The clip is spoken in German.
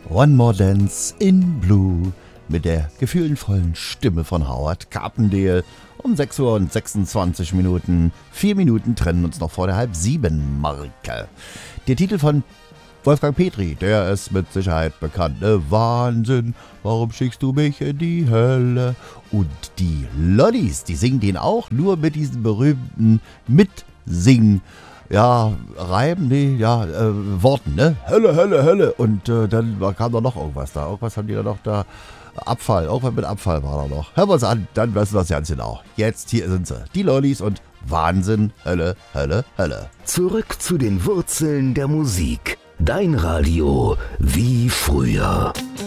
One More Dance in Blue mit der gefühlvollen Stimme von Howard Carpendale um 6 Uhr und 26 Minuten. 4 Minuten trennen uns noch vor der Halb-7-Marke. Der Titel von Wolfgang Petri, der ist mit Sicherheit bekannt. Wahnsinn, warum schickst du mich in die Hölle? Und die Lollis, die singen den auch, nur mit diesen berühmten Mitsingen. Ja, Reimen, nee, ja, Worten, ne? Hölle, Hölle, Hölle. Und dann kam da noch irgendwas da. Irgendwas haben die da noch da. Abfall, irgendwas mit Abfall war da noch. Hören wir uns an, dann wissen wir es ganz genau. Jetzt, hier sind sie, die Lollis und Wahnsinn, Hölle, Hölle, Hölle. Zurück zu den Wurzeln der Musik. Dein Radio wie früher.